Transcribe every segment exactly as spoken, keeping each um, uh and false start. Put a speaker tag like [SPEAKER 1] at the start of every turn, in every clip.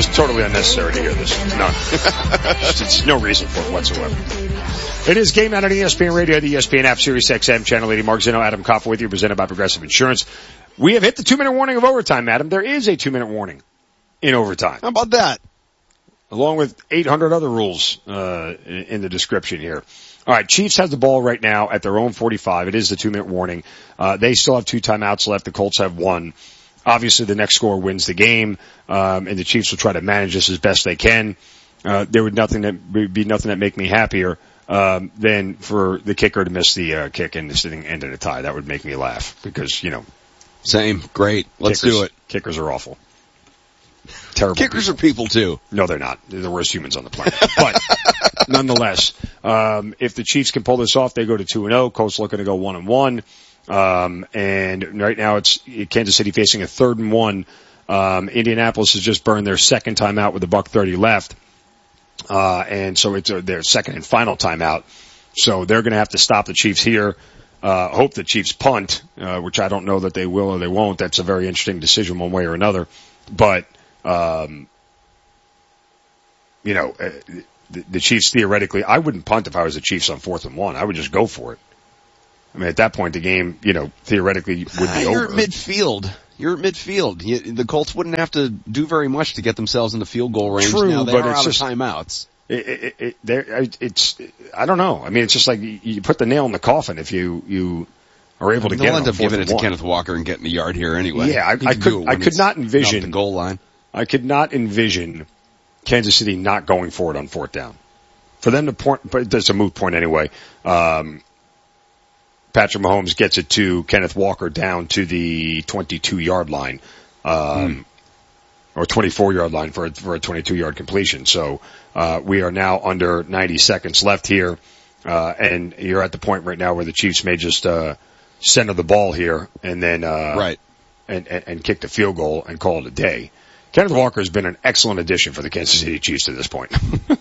[SPEAKER 1] just totally unnecessary to hear this. None. It's no reason for it whatsoever. It is Game Night on E S P N Radio, the E S P N app, Sirius X M, Channel eighty. Mark Zinno, Adam Koffer with you, presented by Progressive Insurance. We have hit the two-minute warning of overtime, Adam. There is a two-minute warning in overtime.
[SPEAKER 2] How about that?
[SPEAKER 1] Along with eight hundred other rules uh in the description here. All right, Chiefs has the ball right now at their own forty-five. It is the two-minute warning. Uh They still have two timeouts left. The Colts have one. Obviously, the next score wins the game, um and the Chiefs will try to manage this as best they can. Uh There would nothing that would be nothing that make me happier um than for the kicker to miss the uh kick and the sitting end in a tie. That would make me laugh because, you know.
[SPEAKER 2] Same. Great. Let's
[SPEAKER 1] kickers,
[SPEAKER 2] do it.
[SPEAKER 1] Kickers are awful. Terrible.
[SPEAKER 2] Kickers
[SPEAKER 1] people.
[SPEAKER 2] are people too.
[SPEAKER 1] No, they're not. They're the worst humans on the planet. But nonetheless, um, if the Chiefs can pull this off, they go to two and oh. Colts looking to go one and one. Um, and right now it's Kansas City facing a third and one. Um, Indianapolis has just burned their second timeout with a buck thirty left. Uh, and so it's a, their second and final timeout. So they're going to have to stop the Chiefs here. Uh, hope the Chiefs punt, uh, which I don't know that they will or they won't. That's a very interesting decision one way or another. But, Um, you know, uh, the, the Chiefs theoretically, I wouldn't punt if I was the Chiefs on fourth and one. I would just go for it. I mean, at that point, the game, you know, theoretically would be
[SPEAKER 2] uh, you're
[SPEAKER 1] over.
[SPEAKER 2] You're at midfield. You're at midfield. You, the Colts wouldn't have to do very much to get themselves in the field goal range.
[SPEAKER 1] True,
[SPEAKER 2] now they
[SPEAKER 1] but
[SPEAKER 2] are
[SPEAKER 1] it's
[SPEAKER 2] out
[SPEAKER 1] just,
[SPEAKER 2] of timeouts.
[SPEAKER 1] It, it, it, there, it's, I don't know. I mean, it's just like you, you put the nail in the coffin if you, you are able to
[SPEAKER 2] They'll
[SPEAKER 1] get it
[SPEAKER 2] end
[SPEAKER 1] on
[SPEAKER 2] up giving it to
[SPEAKER 1] one.
[SPEAKER 2] Kenneth Walker and getting the yard here anyway.
[SPEAKER 1] Yeah, I, I could, I could not envision
[SPEAKER 2] the goal line.
[SPEAKER 1] I could not envision Kansas City not going for it on fourth down. For them to point, but that's a moot point anyway. Um, Patrick Mahomes gets it to Kenneth Walker down to the twenty-two yard line, um, hmm. or twenty-four yard line for a, for a twenty-two yard completion. So, uh, we are now under ninety seconds left here. Uh, and you're at the point right now where the Chiefs may just, uh, center the ball here and then, uh,
[SPEAKER 2] right.
[SPEAKER 1] and, and, and kick the field goal and call it a day. Kenneth Walker has been an excellent addition for the Kansas City Chiefs to this point.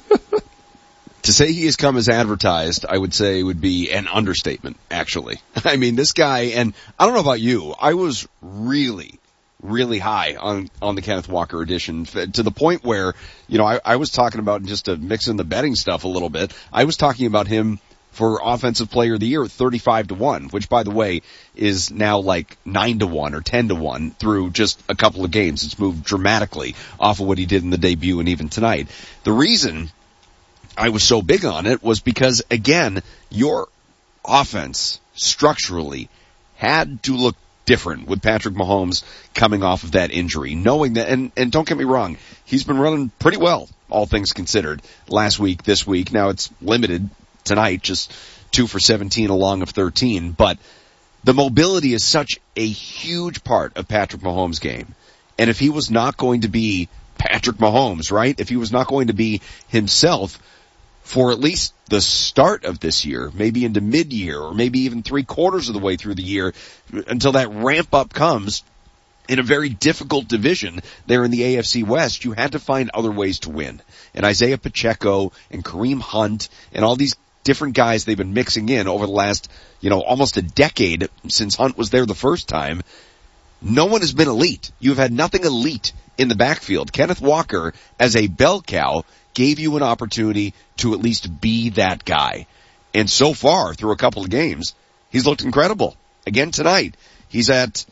[SPEAKER 2] To say he has come as advertised, I would say would be an understatement, actually. I mean, this guy, and I don't know about you, I was really, really high on, on the Kenneth Walker edition to the point where, you know, I, I was talking about just to mix in the betting stuff a little bit. I was talking about him for Offensive Player of the Year at thirty-five to one, which by the way is now like nine to one or ten to one through just a couple of games. It's moved dramatically off of what he did in the debut and even tonight. The reason I was so big on it was because, again, your offense structurally had to look different with Patrick Mahomes coming off of that injury, knowing that, and, and don't get me wrong, he's been running pretty well, all things considered, last week, this week. Now it's limited tonight, just two for seventeen along of thirteen, but the mobility is such a huge part of Patrick Mahomes' game. And if he was not going to be Patrick Mahomes, right? If he was not going to be himself for at least the start of this year, maybe into mid-year, or maybe even three quarters of the way through the year, until that ramp up comes in a very difficult division there in the A F C West, you had to find other ways to win. And Isaiah Pacheco and Kareem Hunt and all these different guys they've been mixing in over the last, you know, almost a decade since Hunt was there the first time. No one has been elite. You've had nothing elite in the backfield. Kenneth Walker, as a bell cow, gave you an opportunity to at least be that guy. And so far, through a couple of games, he's looked incredible. Again tonight, he's at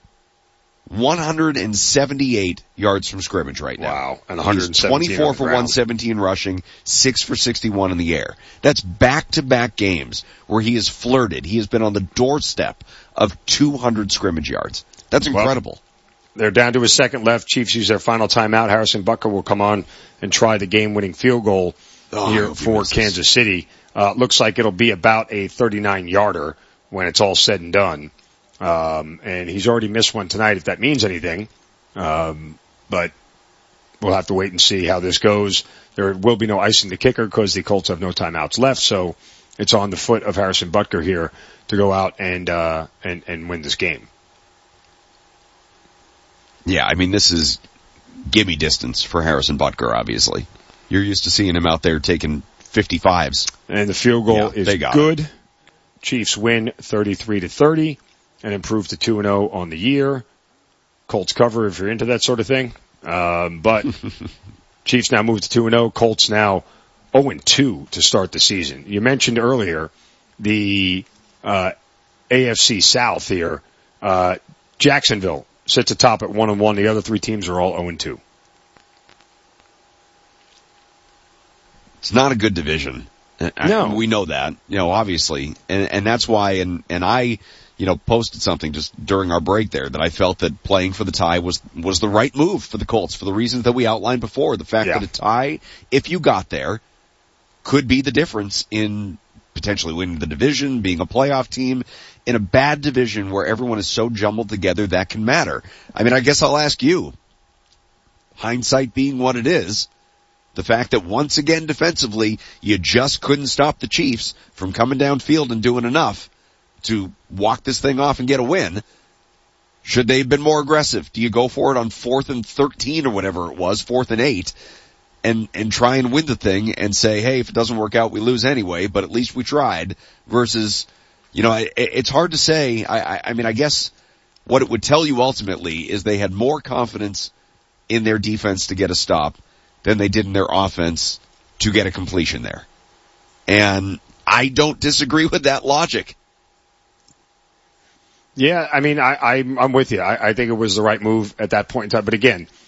[SPEAKER 2] one hundred seventy-eight yards from scrimmage right now.
[SPEAKER 1] Wow. And one hundred seventeen
[SPEAKER 2] twenty-four for one seventeen rushing, six for sixty-one in the air. That's back-to-back games where he has flirted. He has been on the doorstep of two hundred scrimmage yards. That's incredible.
[SPEAKER 1] Well, they're down to a second left. Chiefs use their final timeout. Harrison Butker will come on and try the game-winning field goal oh, here for Kansas City. Uh, looks like it'll be about a thirty-nine yarder when it's all said and done. Um, and he's already missed one tonight, if that means anything. Um, but we'll have to wait and see how this goes. There will be no icing the kicker because the Colts have no timeouts left. So it's on the foot of Harrison Butker here to go out and, uh, and, and win this game.
[SPEAKER 2] Yeah, I mean, this is gimme distance for Harrison Butker, obviously. You're used to seeing him out there taking fifty-fives.
[SPEAKER 1] And the field goal
[SPEAKER 2] yeah,
[SPEAKER 1] is good. It. Chiefs win thirty-three to thirty and improve to two and oh on the year. Colts cover if you're into that sort of thing. Um, but Chiefs now move to two and oh. Colts now oh and two to start the season. You mentioned earlier the uh, A F C South here. Uh, Jacksonville sits atop at one and one. The other three teams are all oh and two.
[SPEAKER 2] It's not a good division.
[SPEAKER 1] No.
[SPEAKER 2] We know that, you know, obviously. And, and that's why, and, and I, you know, posted something just during our break there that I felt that playing for the tie was, was the right move for the Colts for the reasons that we outlined before. The fact
[SPEAKER 1] yeah.
[SPEAKER 2] that a tie, if you got there, could be the difference in potentially winning the division, being a playoff team. In a bad division where everyone is so jumbled together, that can matter. I mean, I guess I'll ask you, hindsight being what it is, the fact that once again defensively, you just couldn't stop the Chiefs from coming downfield and doing enough to walk this thing off and get a win. Should they have been more aggressive? Do you go for it on fourth and thirteen or whatever it was, fourth and eight, and, and try and win the thing and say, hey, if it doesn't work out, we lose anyway, but at least we tried, versus, you know, it, it's hard to say. I, I, I mean, I guess what it would tell you ultimately is they had more confidence in their defense to get a stop than they did in their offense to get a completion there. And I don't disagree with that logic.
[SPEAKER 1] Yeah, I mean, I, I, I'm with you. I, I think it was the right move at that point in time. But again,